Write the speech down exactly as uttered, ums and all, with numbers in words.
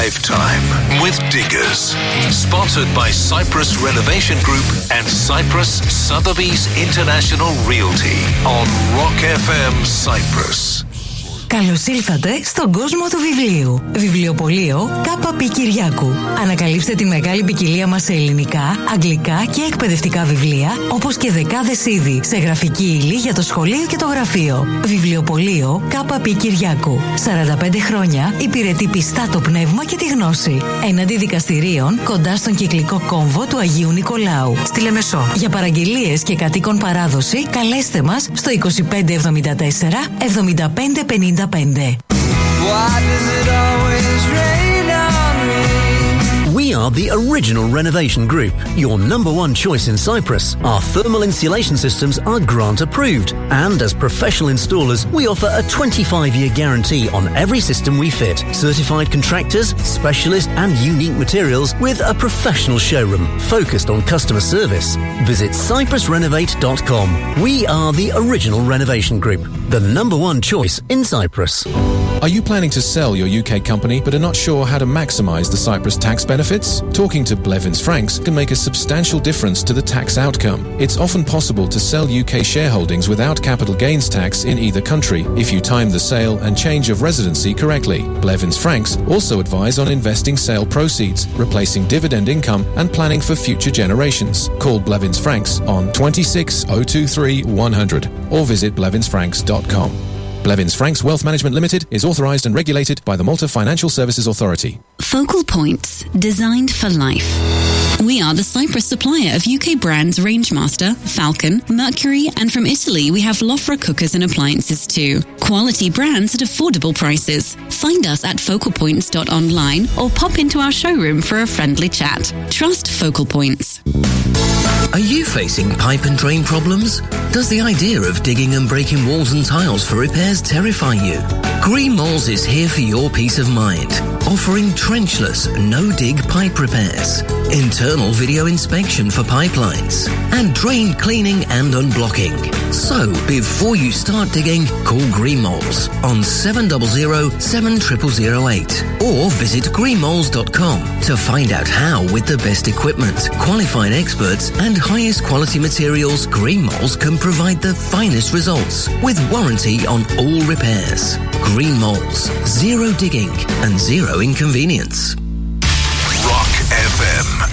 Drive Time with Diggers. Sponsored by Cyprus Renovation Group and Cyprus Sotheby's International Realty on Rock εφ εμ Cyprus. Καλώς ήλθατε στον κόσμο του βιβλίου. Βιβλιοπωλείο ΚΑΠ Κυριάκου. Ανακαλύψτε τη μεγάλη ποικιλία μας σε ελληνικά, αγγλικά και εκπαιδευτικά βιβλία, όπως και δεκάδες είδη σε γραφική ύλη για το σχολείο και το γραφείο. Βιβλιοπωλείο ΚΑΠ Κυριάκου. σαράντα πέντε χρόνια υπηρετεί πιστά το πνεύμα και τη γνώση. Έναντι δικαστηρίων κοντά στον κυκλικό κόμβο του Αγίου Νικολάου, στη Λεμεσό. Για παραγγελίες και κατοίκον παράδοση, καλέστε μας στο είκοσι πέντε εβδομήντα τέσσερα εβδομήντα πέντε πενήντα πέντε. We are the original renovation group, your number one choice in Cyprus. Our thermal insulation systems are grant approved, and as professional installers, we offer a twenty-five year guarantee on every system we fit. Certified contractors, specialist and unique materials with a professional showroom focused on customer service. Visit cyprus renovate dot com. We are the original renovation group, the number one choice in Cyprus. Are you planning to sell your U K company but are not sure how to maximize the Cyprus tax benefits? Talking to Blevins Franks can make a substantial difference to the tax outcome. It's often possible to sell U K shareholdings without capital gains tax in either country if you time the sale and change of residency correctly. Blevins Franks also advise on investing sale proceeds, replacing dividend income and planning for future generations. Call Blevins Franks on twenty-six oh two three one hundred or visit blevins franks dot com. Blevins Franks Wealth Management Limited is authorised and regulated by the Malta Financial Services Authority. Focal Points, designed for life. We are the Cyprus supplier of U K brands Rangemaster, Falcon, Mercury, and from Italy we have Lofra cookers and appliances too. Quality brands at affordable prices. Find us at focal points dot online or pop into our showroom for a friendly chat. Trust Focal Points. Are you facing pipe and drain problems? Does the idea of digging and breaking walls and tiles for repairs terrify you? Green Moles is here for your peace of mind, offering trenchless, no-dig pipe repairs, internal video inspection for pipelines, and drain cleaning and unblocking. So, before you start digging, call Green Moles on seven hundred seven zero zero zero eight or visit green moles dot com to find out how, with the best equipment, qualified experts, and highest quality materials, Green Moles can provide the finest results with warranty on all repairs. Green Moles, zero digging and zero inconvenience. Rock εφ εμ